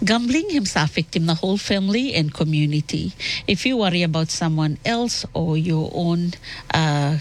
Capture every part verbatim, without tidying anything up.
Gambling himself affect him the whole family and community. If you worry about someone else or your own uh,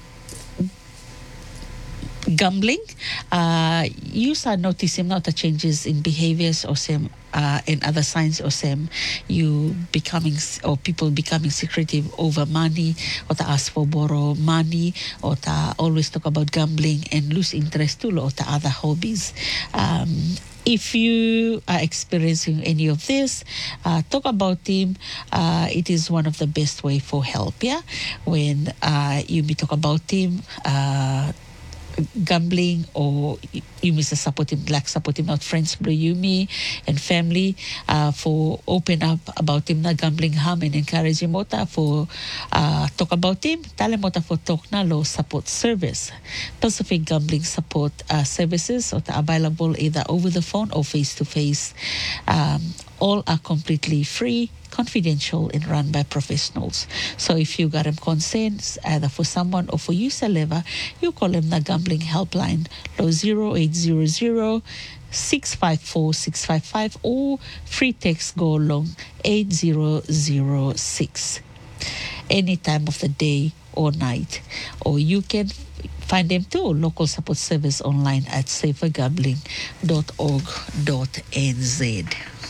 gambling, uh, you start noticing not the changes in behaviors or some uh, and other signs or some you becoming or people becoming secretive over money or to ask for borrow money or to always talk about gambling and lose interest too or to other hobbies. Um, If you are experiencing any of this, uh, talk about him. Uh, it is one of the best way for help. Yeah, when uh, you be talk about him. Uh, gambling or you miss a support him like support him not friends blue Yumi and family uh, for open up about him na gambling harm and encourage him mota for uh, talk about him tale mota for talk na law support service Pacific Gambling Support uh, Services or available either over the phone or face to face. All are completely free, confidential and run by professionals. So if you got them concerns either for someone or for you Saleva, you call them the gambling helpline low zero eight zero zero six five four six five five or free text go along eight zero zero six any time of the day or night. Or you can find them too, local support service online at safer gambling dot org dot n z.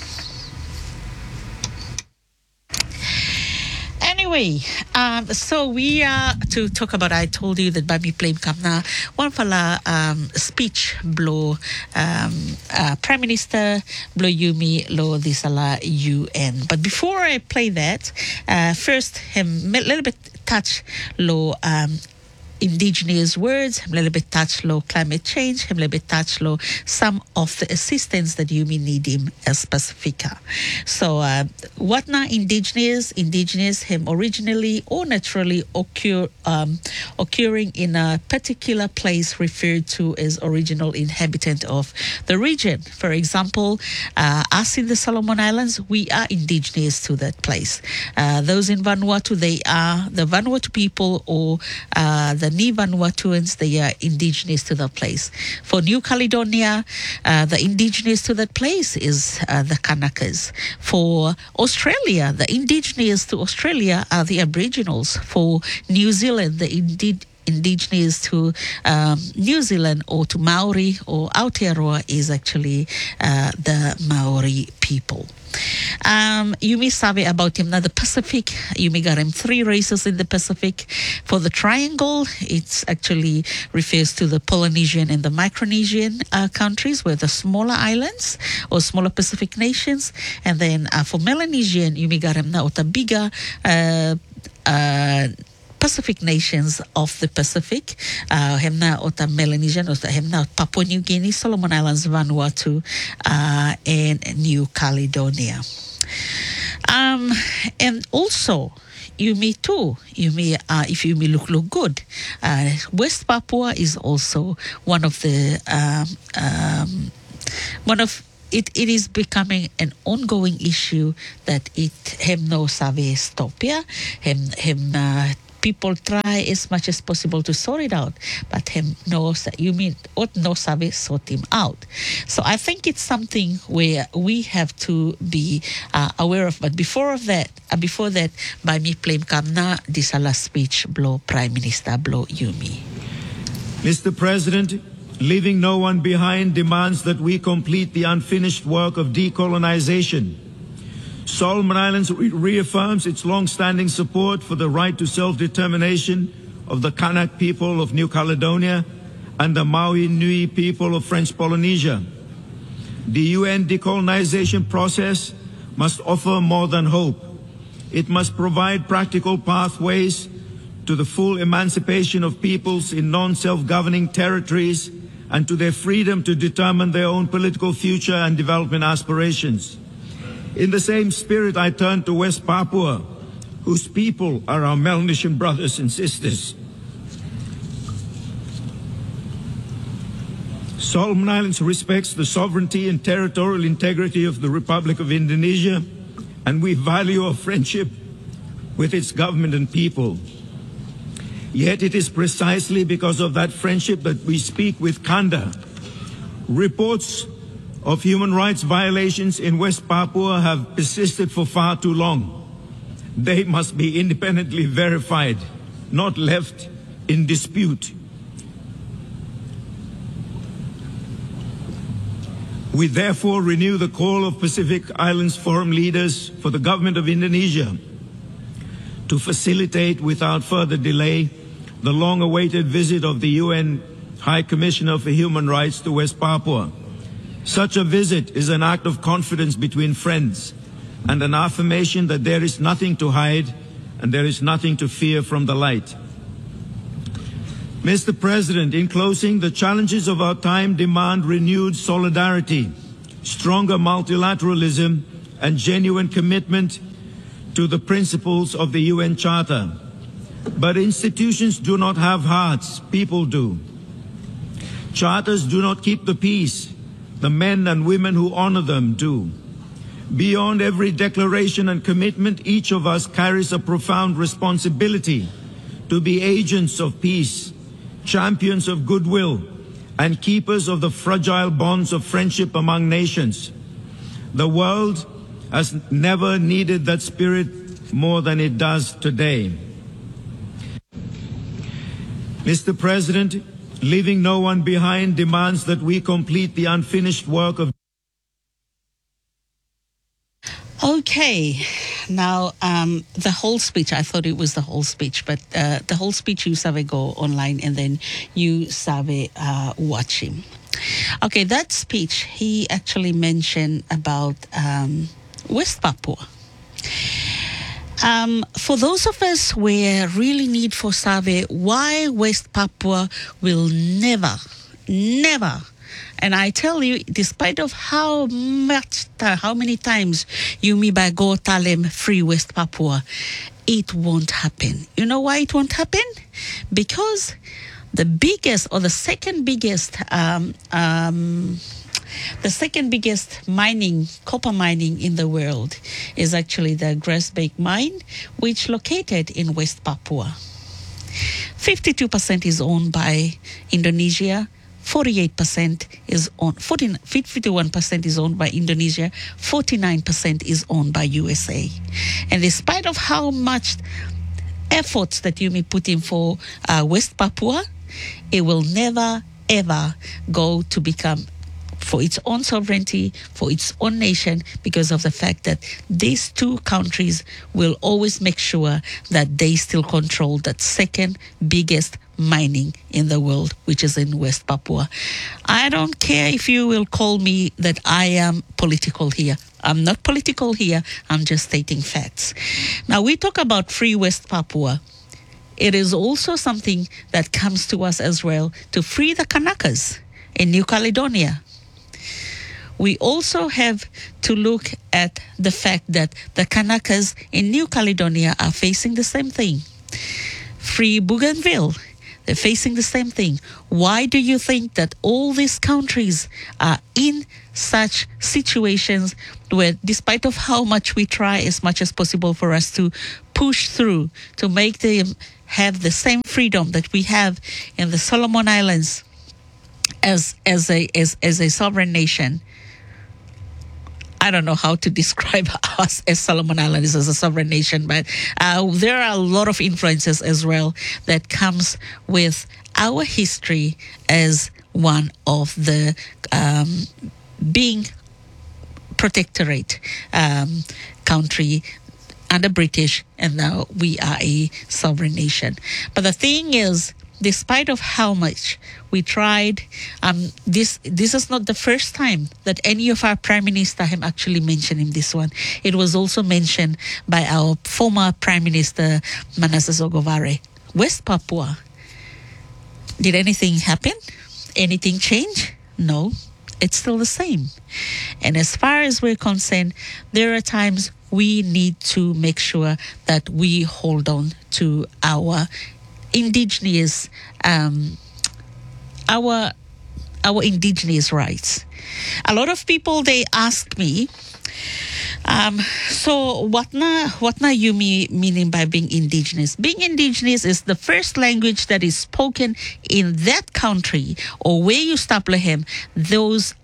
Anyway, um, so we are to talk about, I told you that Bami Plame Kamna, one fala um, speech blow um, uh, Prime Minister blow Yumi lo disala U N. But before I play that, uh, first him a little bit touch lo um, indigenous words, a little bit touch low climate change, a little bit touch low some of the assistance that you may need him as Pacifica. So uh, what now indigenous? Indigenous him originally or naturally occur um, occurring in a particular place referred to as original inhabitant of the region. For example, uh, us in the Solomon Islands, we are indigenous to that place. Uh, those in Vanuatu, they are the Vanuatu people or uh, the Ni Vanuatuans, they are indigenous to the place. For New Caledonia, uh, the indigenous to that place is uh, the Kanakas. For Australia, the indigenous to Australia are the Aboriginals. For New Zealand, the indi- indigenous to um, New Zealand or to Maori or Aotearoa is actually uh, the Maori people. Um, you may sabe about him now the Pacific. You may got him three races in the Pacific. For the triangle, it actually refers to the Polynesian and the Micronesian uh, countries, where the smaller islands or smaller Pacific nations. And then uh, for Melanesian, you may got him now the bigger uh, uh, Pacific nations of the Pacific. Uh, hemna ota Melanesian, ota hemna Papua New Guinea, Solomon Islands, Vanuatu, uh, and New Caledonia. Um, and also, you may too, you may, uh, if you may look, look good, uh, West Papua is also one of the, um, um, one of, It, it is becoming an ongoing issue that it hem no save stop, yeah? Hem, hem, uh, people try as much as possible to sort it out, but him knows that you mean ot no sabe sort him out. So I think it's something where we have to be uh, aware of. But before of that, uh, before that, by me plame kamna disala speech blow Prime Minister blow Yumi. Mister President, leaving no one behind demands that we complete the unfinished work of decolonization. Solomon Islands re- reaffirms its long-standing support for the right to self-determination of the Kanak people of New Caledonia and the Maui Nui people of French Polynesia. The U N decolonization process must offer more than hope. It must provide practical pathways to the full emancipation of peoples in non-self-governing territories and to their freedom to determine their own political future and development aspirations. In the same spirit, I turn to West Papua, whose people are our Melanesian brothers and sisters. Solomon Islands respects the sovereignty and territorial integrity of the Republic of Indonesia, and we value our friendship with its government and people. Yet it is precisely because of that friendship that we speak with candor. Reports of human rights violations in West Papua have persisted for far too long. They must be independently verified, not left in dispute. We therefore renew the call of Pacific Islands Forum leaders for the government of Indonesia to facilitate without further delay the long-awaited visit of the U N High Commissioner for Human Rights to West Papua. Such a visit is an act of confidence between friends and an affirmation that there is nothing to hide and there is nothing to fear from the light. Mister President, in closing, the challenges of our time demand renewed solidarity, stronger multilateralism, and genuine commitment to the principles of the U N Charter. But institutions do not have hearts, people do. Charters do not keep the peace, the men and women who honor them do. Beyond every declaration and commitment, each of us carries a profound responsibility to be agents of peace, champions of goodwill, and keepers of the fragile bonds of friendship among nations. The world has never needed that spirit more than it does today. Mister President, leaving no one behind demands that we complete the unfinished work of Okay, now um, the whole speech, I thought it was the whole speech, but uh, the whole speech you sabe go online and then you sabe uh, watch him. Okay, that speech, he actually mentioned about um, West Papua. Um, for those of us where really need for sabe why West Papua will never, never, and I tell you, despite of how much, how many times you me by go tell them free West Papua, it won't happen. You know why it won't happen? Because the biggest or the second biggest, um, um, the second biggest mining, copper mining in the world is actually the Grasberg mine, which located in West Papua. fifty-two percent is owned by Indonesia. forty-eight percent is owned, fifty-one percent is owned by Indonesia, forty-nine percent is owned by U S A. And despite of how much efforts that you may put in for uh, West Papua, it will never, ever go to become for its own sovereignty, for its own nation, because of the fact that these two countries will always make sure that they still control that second biggest mining in the world, which is in West Papua. I don't care if you will call me that I am political here. I'm not political here. I'm just stating facts. Now, we talk about free West Papua. It is also something that comes to us as well to free the Kanakas in New Caledonia. We also have to look at the fact that the Kanakas in New Caledonia are facing the same thing. Free Bougainville, they're facing the same thing. Why do you think that all these countries are in such situations where, despite of how much we try as much as possible for us to push through to make them have the same freedom that we have in the Solomon Islands as as a as, as a sovereign nation? I don't know how to describe us as Solomon Islands as a sovereign nation, but uh, there are a lot of influences as well that comes with our history as one of the um, being protectorate um, country under British, and now we are a sovereign nation. But the thing is, despite of how much we tried, um, this this is not the first time that any of our prime minister have actually mentioned in this one. It was also mentioned by our former prime minister, Manasseh Sogavare. West Papua. Did anything happen? Anything change? No, it's still the same. And as far as we're concerned, there are times we need to make sure that we hold on to our indigenous, um, our our indigenous rights. A lot of people, they ask me, um, so what na what na you me meaning by being indigenous? Being indigenous is the first language that is spoken in that country or where you establish him. Those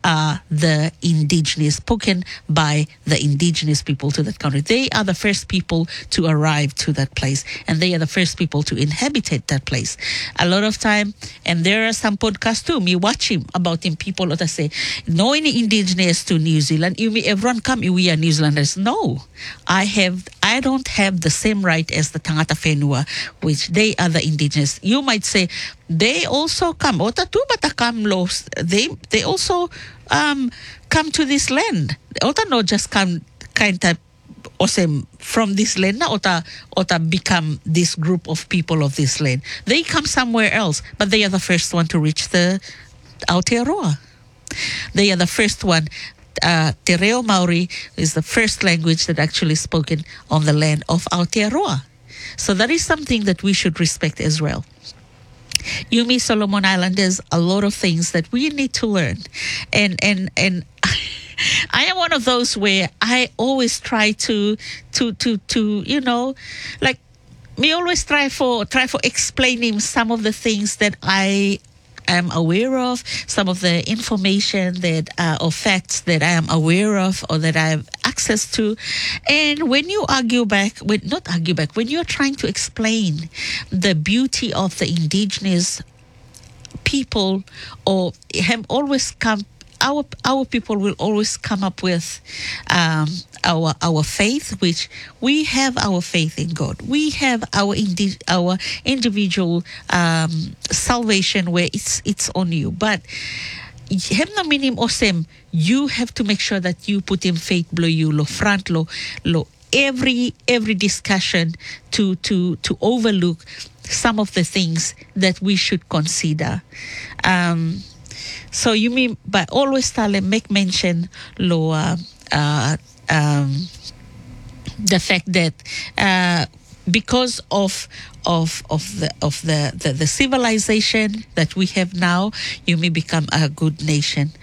are the indigenous, spoken by the indigenous people to that country. They are the first people to arrive to that place, and they are the first people to inhabit that place. A lot of time, and there are some podcasts too, me watch him about him, people that say, no any indigenous to New Zealand, you may everyone come, we are New Zealanders. No, I have, I don't have the same right as the Tangata Whenua, which they are the indigenous. You might say, they also come, Ota tu bata come los, they, they also um, come to this land. Ota no just come kind of awesome from this land, na ota, ota become this group of people of this land. They come somewhere else, but they are the first one to reach the Aotearoa. They are the first one. Uh, Te Reo Maori is the first language that actually spoken on the land of Aotearoa. So that is something that we should respect as well. Yumi Solomon Island, there's a lot of things that we need to learn. And and and I am one of those where I always try to to to to you know, like me always try for try for explaining some of the things that I am aware of, some of the information that uh, or facts that I am aware of or that I have access to. And when you argue back, when not argue back, when you're trying to explain the beauty of the indigenous people, or have always come, our our people will always come up with um, our our faith, which we have our faith in God. We have our indi- our individual um, salvation where it's it's on you. But hemna minim osem, you have to make sure that you put in faith below you lo front lo lo every every discussion to to to overlook some of the things that we should consider. Um, So you mean by always tell them, make mention lo uh, uh, um, the fact that uh, because of of of the of the, the, the civilization that we have now, you may become a good nation.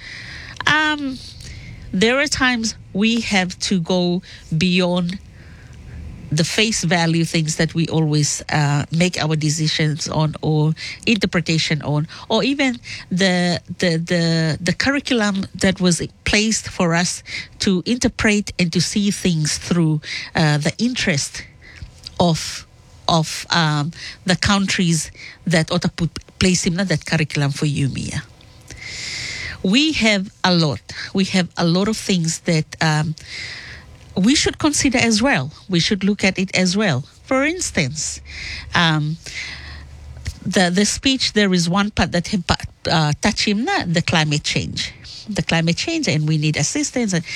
Um, there are times we have to go beyond the face value things that we always uh, make our decisions on or interpretation on, or even the the the the curriculum that was placed for us to interpret and to see things through uh, the interest of of um, the countries that ought to put place in that curriculum for you, Mia. We have a lot. We have a lot of things that um, we should consider as well. We should look at it as well. For instance, um, the the speech, there is one part that uh, touch him, the climate change. The climate change, and we need assistance. And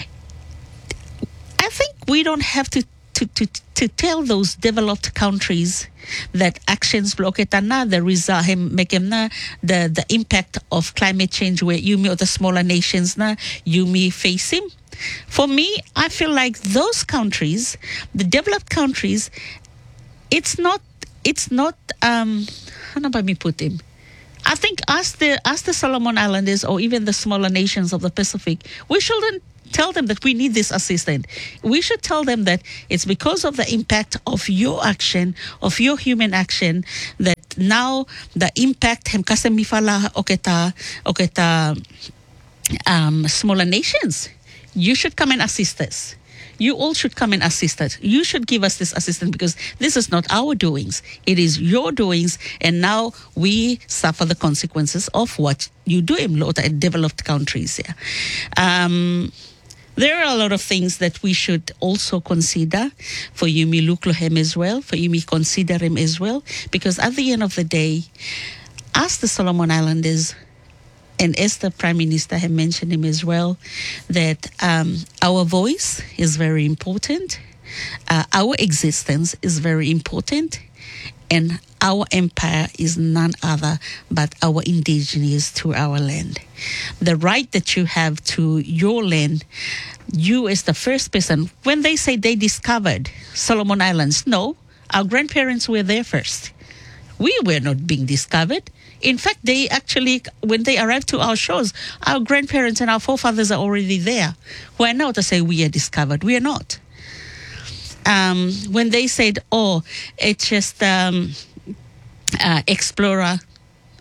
I think we don't have to to, to, to tell those developed countries that actions block it and the result him make him na the the impact of climate change where you me or the smaller nations na you me face him. For me, I feel like those countries, the developed countries, it's not, it's not, um, how do I put him? I think as the, as the Solomon Islanders or even the smaller nations of the Pacific, we shouldn't tell them that we need this assistance. We should tell them that it's because of the impact of your action, of your human action, that now the impact hem kasemifala oketa oketa um, smaller nations. You should come and assist us. You all should come and assist us. You should give us this assistance because this is not our doings. It is your doings, and now we suffer the consequences of what you do in developed countries. Yeah. Um, there are a lot of things that we should also consider for Yumi Luklohem as well, for Yumi consider him as well, because at the end of the day, as the Solomon Islanders, and as the Prime Minister had mentioned him as well, that um, our voice is very important, uh, our existence is very important, and our empire is none other but our indigenous to our land. The right that you have to your land, you as the first person, when they say they discovered Solomon Islands, no, our grandparents were there first. We were not being discovered. In fact, they actually, when they arrived to our shores, our grandparents and our forefathers are already there. We're not to say we are discovered. We are not. Um, when they said, oh, it's just um, uh, explorer,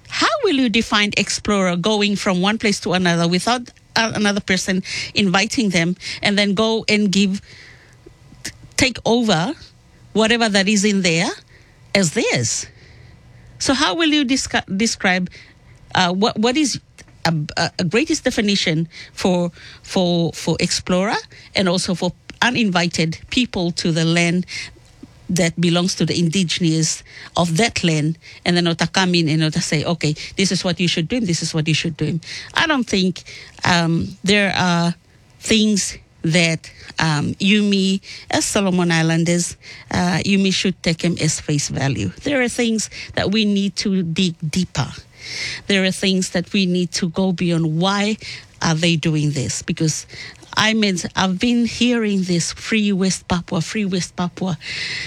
how will you define explorer going from one place to another without uh, another person inviting them, and then go and give, take over whatever that is in there as theirs? So how will you disca- describe uh, what what is a, a greatest definition for for for explorer, and also for uninvited people to the land that belongs to the indigenous of that land, and then Ota come in and Ota say, okay, this is what you should do, this is what you should do. I don't think um, there are things that um, Yumi, as Solomon Islanders, uh, Yumi should take them as face value. There are things that we need to dig deeper. There are things that we need to go beyond. Why are they doing this? Because I mean, I've been hearing this free West Papua, free West Papua.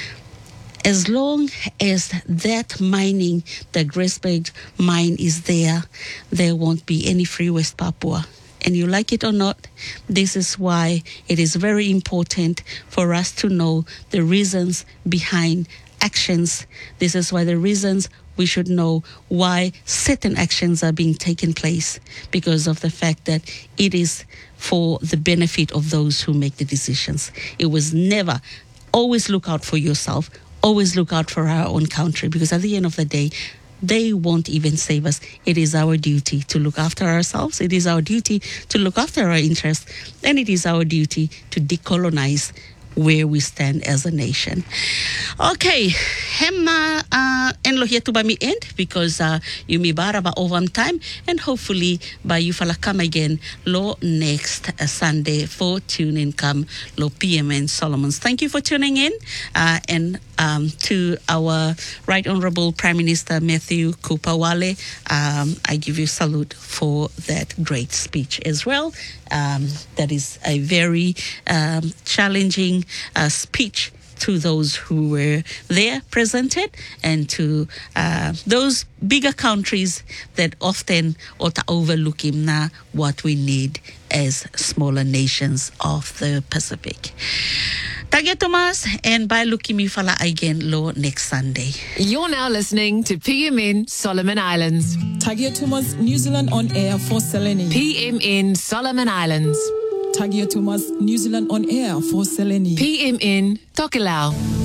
As long as that mining, the Graceberg mine is there, there won't be any free West Papua. And you like it or not, this is why it is very important for us to know the reasons behind actions. This is why the reasons we should know why certain actions are being taken place, because of the fact that it is for the benefit of those who make the decisions. It was never, always look out for yourself, always look out for our own country, because at the end of the day, they won't even save us. It is our duty to look after ourselves. It is our duty to look after our interests. And it is our duty to decolonize where we stand as a nation. Okay, hemna uh, en lo here to by me end, because uh, you may bara ba over time, and hopefully by you fala come again lo next uh, Sunday for tuning come lo P M N Solomons. Thank you for tuning in, uh, and um, to our Right Honorable Prime Minister Matthew Kupawale, um, I give you salute for that great speech as well. Um, that is a very um, challenging uh, speech to those who were there presented, and to uh, those bigger countries that often ota overlook him na what we need as smaller nations of the Pacific. Tagia Thomas, and bye Lukimi Fala again lo next Sunday. You're now listening to P M N Solomon Islands. Tagia Thomas, New Zealand on air for Seleni. P M N Solomon Islands. Tagia Thomas, New Zealand on air for Seleni. P M N Tokelau.